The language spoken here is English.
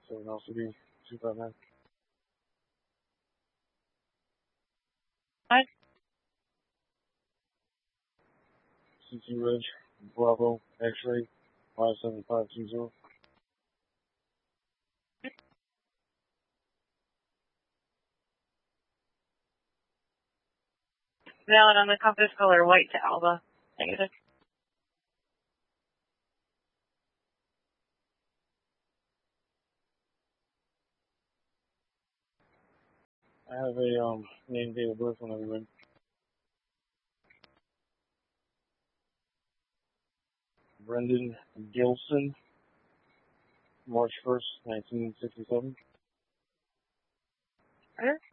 So an LCD 259. Hi. CT Ridge, Bravo, X-ray, 57520. Valid on the compass color white to Alba. Negative. I have a name, date of birth whenever you're ready. Brendan Gilson, March 1st, 1967. Right.